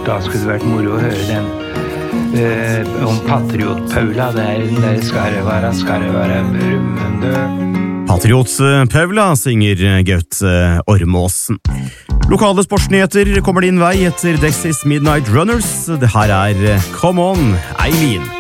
da skulle det vært moro å høre den om Patriot-Paula. Der skal det være brummende. Patriot-Paula synger Gaut Ormåsen. Lokale sportsnyheter kommer din vei etter Dexys Midnight Runners. Det her Come On, Eileen.